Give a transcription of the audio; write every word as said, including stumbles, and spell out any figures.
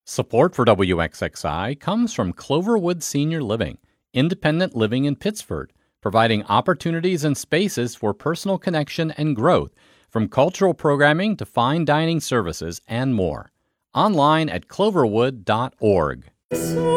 Support for W X X I comes from Cloverwood Senior Living, independent living in Pittsford, providing opportunities and spaces for personal connection and growth, from cultural programming to fine dining services and more. Online at cloverwood dot org.